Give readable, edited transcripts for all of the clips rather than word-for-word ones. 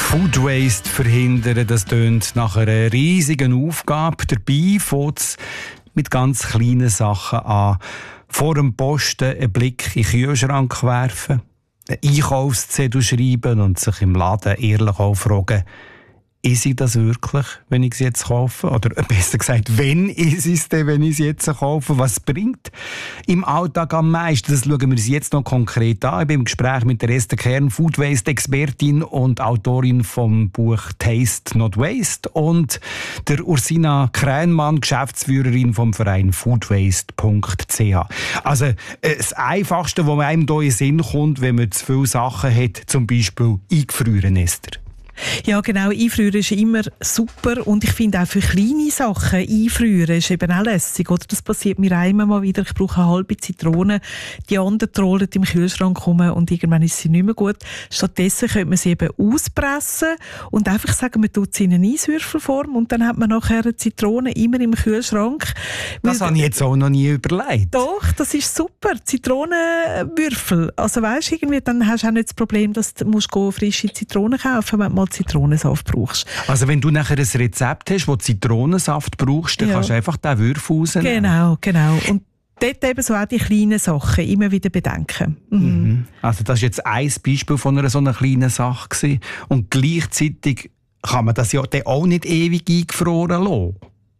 Food Waste verhindern, das tönt nach einer riesigen Aufgabe. Dabei fängt es mit ganz kleinen Sachen an. Vor dem Posten einen Blick in den Kühlschrank werfen, einen Einkaufszettel schreiben und sich im Laden ehrlich auch fragen, ist ich das wirklich, wenn ich es jetzt kaufe? Oder besser gesagt, wenn ist es denn, wenn ich es jetzt kaufe? Was bringt im Alltag am meisten? Das schauen wir uns jetzt noch konkret an. Ich bin im Gespräch mit der Esther Kern, Food Waste Expertin und Autorin vom Buch Taste Not Waste, und der Ursina Krähenmann, Geschäftsführerin vom Verein foodwaste.ch. Also das Einfachste, was einem hier in den Sinn kommt, wenn man zu viele Sachen hat, zum Beispiel eingefrieren, Esther. Ja, genau. Einfrieren ist immer super. Und ich finde auch für kleine Sachen einfrieren ist eben auch lässig. Oder? Das passiert mir einmal mal wieder. Ich brauche eine halbe Zitrone. Die anderen trollen im Kühlschrank rum und irgendwann ist sie nicht mehr gut. Stattdessen könnte man sie eben auspressen und einfach sagen, man tut sie in eine Eiswürfelform und dann hat man nachher eine Zitrone immer im Kühlschrank. Das habe ich jetzt auch noch nie überlegt. Doch, das ist super. Zitronenwürfel. Also weisst, irgendwie, dann hast du auch nicht das Problem, dass du frische Zitronen kaufen musst, wenn du mal Zitronensaft brauchst. Also wenn du nachher ein Rezept hast, wo Zitronensaft brauchst, dann kannst du einfach den Würfel rausnehmen. Genau. Und dort eben so auch die kleinen Sachen immer wieder bedenken. Mhm. Also das war jetzt ein Beispiel von einer so einer kleinen Sache gewesen. Und gleichzeitig kann man das ja dann auch nicht ewig eingefroren lassen.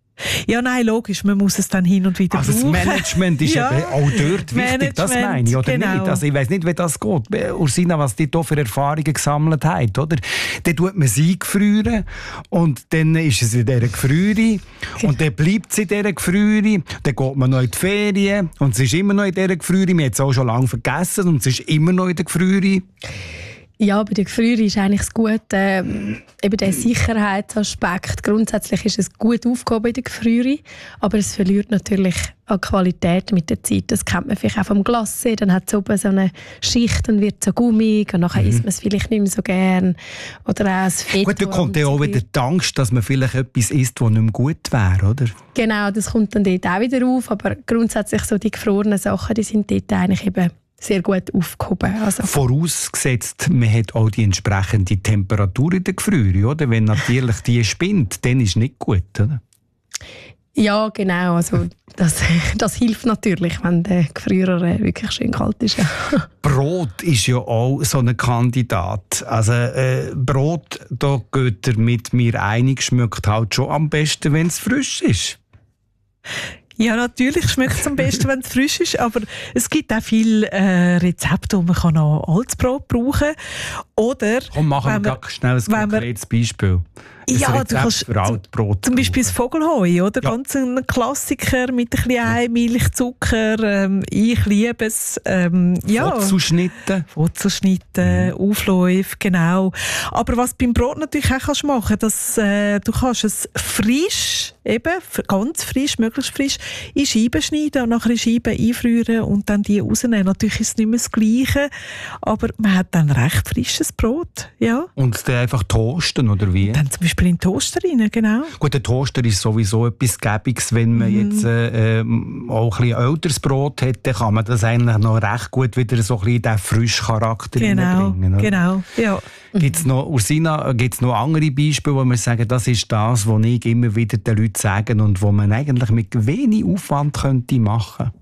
Ja, nein, logisch, man muss es dann hin und wieder brauchen. Also das Management ist eben auch dort wichtig, das meine ich, oder genau. nicht? Also ich weiss nicht, wie das geht. Ursina, was die hier für Erfahrungen gesammelt hat, oder? Dann tut man sie gefrieren und dann ist es in dieser Gefriere und dann bleibt sie in dieser Gefriere, dann geht man noch in die Ferien und es ist immer noch in dieser Gefriere, wir haben es auch schon lange vergessen und es ist immer noch in der Gefriere. Ja, bei der Gefriere ist eigentlich das Gute, eben der Sicherheitsaspekt. Grundsätzlich ist es gut aufgehoben in der Gefriere, aber es verliert natürlich an Qualität mit der Zeit. Das kennt man vielleicht auch vom Glacé, dann hat es oben so eine Schicht und wird so gummig und nachher isst man es vielleicht nicht mehr so gern. Oder auch das Fett. Gut, da kommt ja auch wieder die Angst, dass man vielleicht etwas isst, das nicht mehr gut wäre, oder? Genau, das kommt dann dort auch wieder auf, aber grundsätzlich so die gefrorenen Sachen, die sind dort eigentlich eben sehr gut aufgehoben. Also. Vorausgesetzt, man hat auch die entsprechende Temperatur in der Gefriere, oder? Wenn natürlich die spinnt, dann ist es nicht gut, oder? Ja, genau. Also das hilft natürlich, wenn der Gefrierer wirklich schön kalt ist. Brot ist ja auch so ein Kandidat. Also Brot, da geht er mit mir einig, schmeckt halt schon am besten, wenn es frisch ist. Ja, natürlich schmeckt es am besten, wenn es frisch ist, aber es gibt auch viele Rezepte, wo man noch altes Brot brauchen kann. Oder komm, machen wir schnell ein konkretes Beispiel. Ja, du kannst zum Beispiel das Vogelhoi, oder? Ja. Ganz ein Klassiker mit ein bisschen Ei, Milch, Zucker. Ich liebe es. Wurzelschnitte, Aufläufe, genau. Aber was beim Brot natürlich auch kannst machen, dass du kannst es frisch, eben ganz frisch, möglichst frisch, in Scheiben schneiden und nachher in Scheiben einfrieren und dann die rausnehmen. Natürlich ist es nicht mehr das Gleiche, aber man hat dann recht frisches Brot. Ja. Und dann einfach toasten, oder wie? Dann zum Beispiel in den Toaster rein, genau. Gut, der Toaster ist sowieso etwas Gäbiges. Wenn man jetzt auch ein bisschen älteres Brot hat, dann kann man das eigentlich noch recht gut wieder so ein bisschen in den frischen Charakter reinbringen. Oder? Genau, ja. Gibt's noch, Ursina, gibt's noch andere Beispiele, wo man sagen, das ist das, was ich immer wieder den Leuten sage und wo man eigentlich mit wenig Aufwand könnte machen?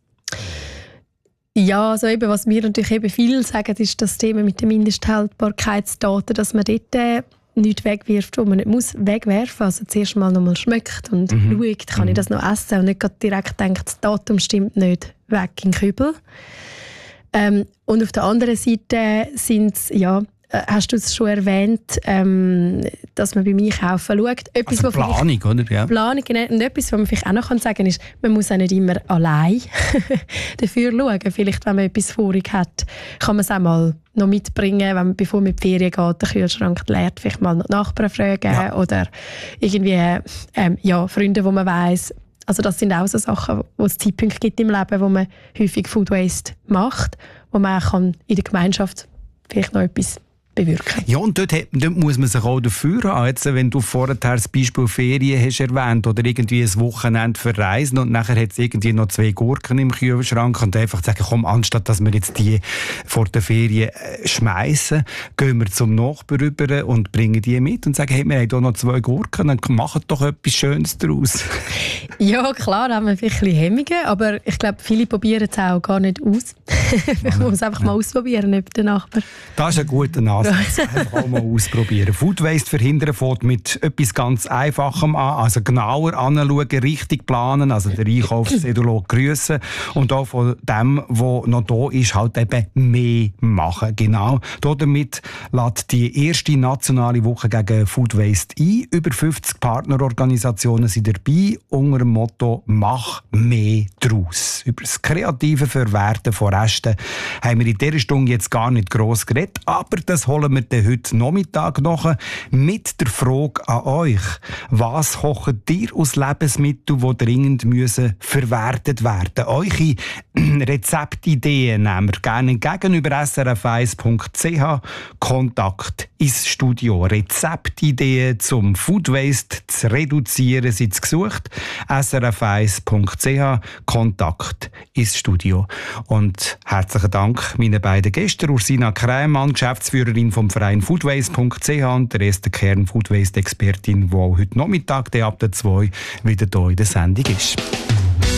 Ja, also eben, was wir natürlich eben viel sagen, ist das Thema mit den Mindesthaltbarkeitsdaten, dass man dort nichts wegwirft, wo man nicht muss wegwerfen muss. Also zuerst mal noch mal schmeckt und schaut, kann ich das noch essen und nicht direkt denkt, das Datum stimmt nicht, weg in den Kübel. Und auf der anderen Seite sind es, ja, hast du es schon erwähnt, dass man beim Einkaufen schaut. Etwas, also Planung, oder? Ja. Planung, genau. Und etwas, was man vielleicht auch noch sagen kann, ist, man muss auch nicht immer allein dafür schauen. Vielleicht, wenn man etwas vorig hat, kann man es auch mal noch mitbringen, wenn man, bevor man in die Ferien geht, den Kühlschrank leert, vielleicht mal die Nachbarn fragen oder irgendwie Freunde, wo man weiss. Also das sind auch so Sachen, wo es Zeitpunkte gibt im Leben, wo man häufig Food Waste macht, wo man auch in der Gemeinschaft vielleicht noch etwas bewirken. Ja, und dort muss man sich auch dafür haben. Jetzt, wenn du vorher das Beispiel Ferien hast erwähnt oder irgendwie ein Wochenende verreisen und nachher hat es irgendwie noch 2 Gurken im Kühlschrank und einfach sagen, komm, anstatt dass wir jetzt die vor der Ferien schmeißen, gehen wir zum Nachbarn rüber und bringen die mit und sagen, hey, wir haben hier noch 2 Gurken, dann machen doch etwas Schönes daraus. Ja, klar, da haben wir ein bisschen Hemmungen, aber ich glaube, viele probieren es auch gar nicht aus. Ich muss einfach mal ausprobieren, ob der Nachbar... Das ist ein guter Ansatz. Einfach auch mal ausprobieren. Food Waste verhindern fängt mit etwas ganz Einfachem an. Also genauer anschauen, richtig planen, also den Einkaufszettel grüssen und auch von dem, was noch da ist, halt eben mehr machen. Genau. Damit lädt die erste nationale Woche gegen Food Waste ein. Über 50 Partnerorganisationen sind dabei unter dem Motto «Mach mehr draus». Über das kreative Verwerten von Resten haben wir in dieser Stunde jetzt gar nicht gross geredet, aber das holen wir dann heute Nachmittag noch mit der Frage an euch. Was kocht ihr aus Lebensmitteln, die dringend müssen verwertet werden? Eure Rezeptideen nehmen wir gerne entgegen über srf1.ch. Kontakt ins Studio. Rezeptideen zum Food Waste zu reduzieren sind gesucht. srf1.ch. Kontakt ins Studio. Und herzlichen Dank meinen beiden Gästen, Ursina Krämann, Geschäftsführerin vom Verein foodwaste.ch und der erste Kern Food Waste Expertin, die auch heute Nachmittag ab der 2 wieder hier in der Sendung ist.